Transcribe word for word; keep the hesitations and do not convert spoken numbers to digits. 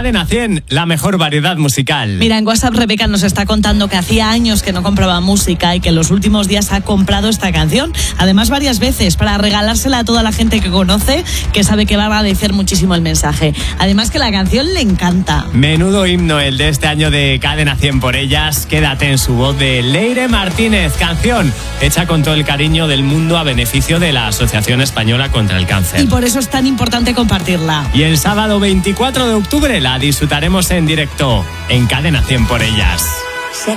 Cadena cien, la mejor variedad musical. Mira, en WhatsApp Rebeca nos está contando que hacía años que no compraba música y que en los últimos días ha comprado esta canción, además varias veces, para regalársela a toda la gente que conoce, que sabe que va a agradecer muchísimo el mensaje. Además que la canción le encanta. Menudo himno el de este año de Cadena cien por ellas. Quédate en su voz de Leire Martínez, canción hecha con todo el cariño del mundo a beneficio de la Asociación Española contra el Cáncer. Y por eso es tan importante compartirla. Y el sábado veinticuatro de octubre la disfrutaremos en directo en Cadena cien por ellas.